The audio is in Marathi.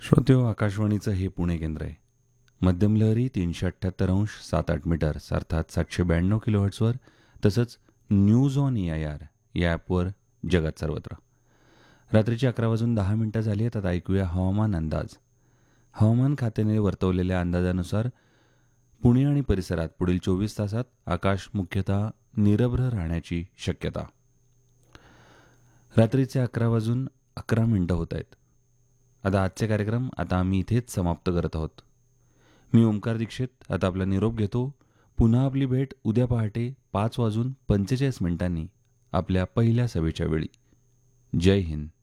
श्रोत्यो, आकाशवाणीचं हे पुणे केंद्र आहे. मध्यम लहरी 378.78 मीटर्स अर्थात 792 किलोहर्ट्झवर, तसंच न्यूज ऑन AIR या ॲपवर जगात सर्वत्र. रात्रीची 11 वाजून 10 मिनिटं झाली आहेत. आता ऐकूया हवामान अंदाज. हवामान खात्याने वर्तवलेल्या अंदाजानुसार पुणे आणि परिसरात पुढील 24 तासात आकाश मुख्यतः निरभ्र राहण्याची शक्यता. रात्रीचे 11 वाजून 11 मिनिटं होत आहेत. आता आजचे कार्यक्रम आम्ही इथेच समाप्त करत आहोत. मी ओंकार दीक्षित आता आपला निरोप घेतो. पुन्हा आपली भेट उद्या पहाटे 5 वाजून 45 मिनिटांनी आपल्या पहिल्या सभेच्या वेळी. जय हिंद.